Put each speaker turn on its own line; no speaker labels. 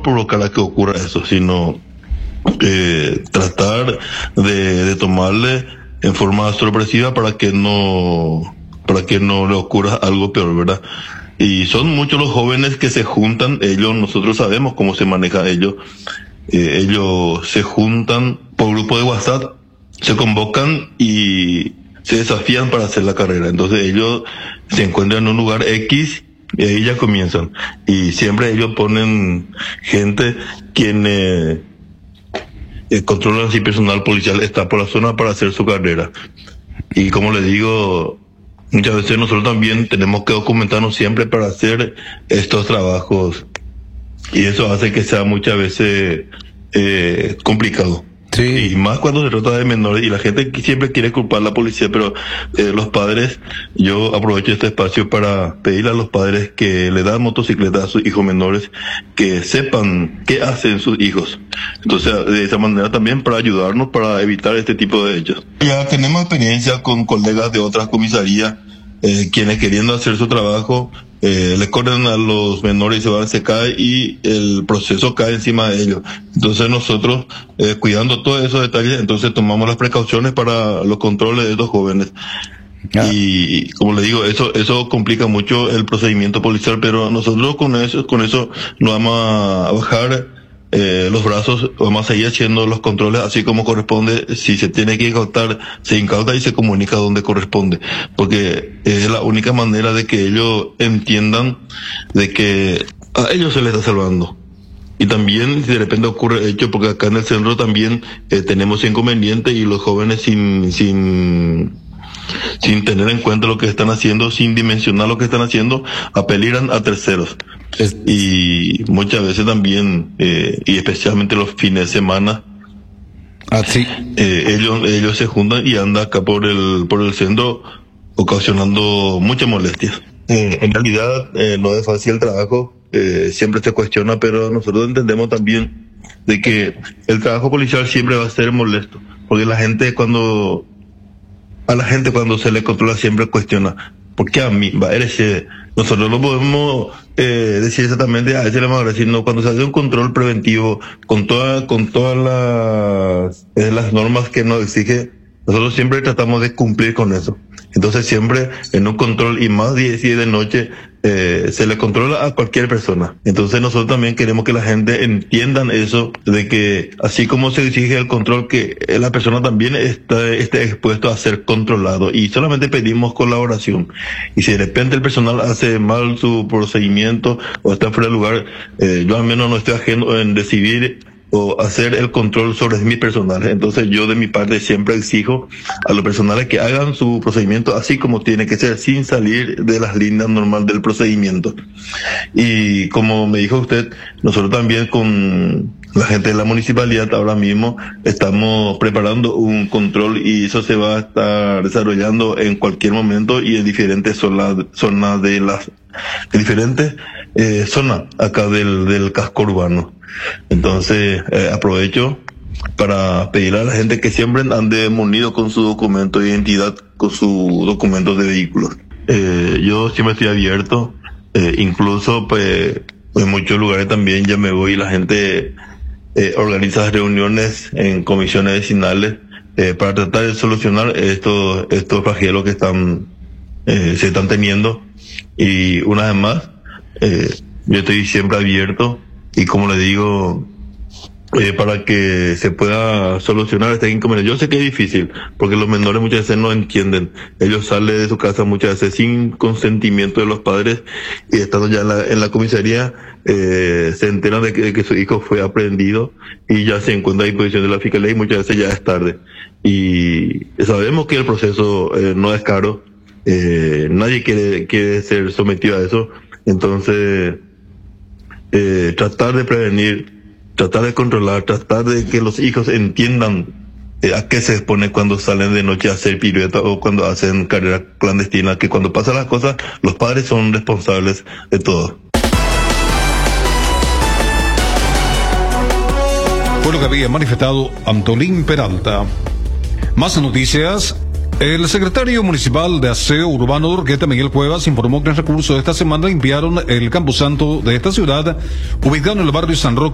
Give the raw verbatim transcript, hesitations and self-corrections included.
provocar a que ocurra eso, sino eh, tratar de, de tomarle en forma sorpresiva para que no, para que no le ocurra algo peor, ¿verdad? Y son muchos los jóvenes que se juntan, ellos, nosotros sabemos cómo se maneja ellos, eh, ellos se juntan por grupo de WhatsApp, se convocan y se desafían para hacer la carrera. Entonces ellos se encuentran en un lugar X y ahí ya comienzan. Y siempre ellos ponen gente quienes eh, controlan si personal policial está por la zona para hacer su carrera. Y como les digo, muchas veces nosotros también tenemos que documentarnos siempre para hacer estos trabajos. Y eso hace que sea muchas veces eh, complicado.
Sí.
Y más cuando se trata de menores, y la gente siempre quiere culpar a la policía, pero eh, los padres, yo aprovecho este espacio para pedirle a los padres que le dan motocicletas a sus hijos menores, que sepan qué hacen sus hijos. Entonces, de esa manera también para ayudarnos, para evitar este tipo de hechos. Ya tenemos experiencia con colegas de otras comisarías, eh, quienes queriendo hacer su trabajo, Eh, le corren a los menores y se van, se cae y el proceso cae encima de ellos. Entonces nosotros, eh, cuidando todos esos detalles, entonces tomamos las precauciones para los controles de estos jóvenes. Ah. Y como le digo, eso eso complica mucho el procedimiento policial, pero nosotros con eso con eso no vamos a bajar eh, los brazos, vamos a seguir haciendo los controles así como corresponde. Si se tiene que incautar, se incauta y se comunica donde corresponde, porque es la única manera de que ellos entiendan de que a ellos se les está salvando. Y también, si de repente ocurre hecho, porque acá en el centro también eh, tenemos inconvenientes y los jóvenes sin sin sin tener en cuenta lo que están haciendo, sin dimensionar lo que están haciendo, apelan a terceros. Es... Y muchas veces también, eh, y especialmente los fines de semana,
ah, sí.
eh, ellos ellos se juntan y andan acá por el por el centro ocasionando muchas molestias. Eh, en realidad eh, no es fácil el trabajo, eh, siempre se cuestiona, pero nosotros entendemos también de que el trabajo policial siempre va a ser molesto, porque la gente cuando a la gente cuando se le controla siempre cuestiona, ¿por qué a mí? Va, eres, eh, nosotros no podemos eh, decir exactamente, a ese le vamos a decir, no, cuando se hace un control preventivo, con toda, con todas las, eh, las normas que nos exige, nosotros siempre tratamos de cumplir con eso. Entonces siempre en un control, y más diez y de noche, eh, se le controla a cualquier persona. Entonces nosotros también queremos que la gente entiendan eso, de que así como se exige el control, que la persona también está, esté expuesto a ser controlado, y solamente pedimos colaboración. Y si de repente el personal hace mal su procedimiento o está fuera de lugar, eh, yo al menos no estoy ajeno en decidir o hacer el control sobre mis personales. Entonces yo de mi parte siempre exijo a los personales que hagan su procedimiento así como tiene que ser, sin salir de las líneas normales del procedimiento. Y como me dijo usted, nosotros también con la gente de la municipalidad ahora mismo estamos preparando un control, y eso se va a estar desarrollando en cualquier momento y en diferentes zonas, zonas de las, en diferentes eh, zonas acá del, del casco urbano. Entonces eh, aprovecho para pedirle a la gente que siempre ande munido con su documento de identidad, con su documento de vehículos. Eh, yo siempre estoy abierto, eh, incluso pues en muchos lugares también ya me voy y la gente eh, organiza reuniones en comisiones vecinales eh, para tratar de solucionar estos estos flagelos que están eh, se están teniendo. Y una vez más, eh, yo estoy siempre abierto. Y como le digo, eh, para que se pueda solucionar este inconveniente. Yo sé que es difícil, porque los menores muchas veces no entienden. Ellos salen de su casa muchas veces sin consentimiento de los padres, y estando ya en la, en la comisaría, eh, se enteran de que, de que su hijo fue aprehendido y ya se encuentra a disposición de la fiscalía, y muchas veces ya es tarde. Y sabemos que el proceso eh, no es caro, eh, nadie quiere, quiere ser sometido a eso. Entonces, Eh, tratar de prevenir, tratar de controlar, tratar de que los hijos entiendan eh, a qué se expone cuando salen de noche a hacer pirueta o cuando hacen carrera clandestina, que cuando pasan las cosas, los padres son responsables de todo.
Fue lo que había manifestado Antolín Peralta. Más noticias. El secretario municipal de Aseo Urbano de Urqueta, Miguel Cuevas, informó que en recurso de esta semana limpiaron el camposanto de esta ciudad, ubicado en el barrio San Roque